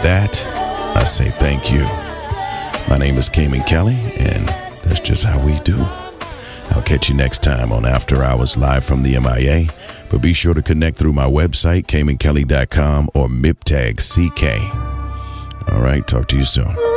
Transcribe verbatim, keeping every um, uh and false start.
that, I say thank you. My name is Cayman Kelly, and that's just how we do. I'll catch you next time on After Hours live from the M I A, but be sure to connect through my website, cayman kelly dot com or M I P Tag C K. All right, talk to you soon.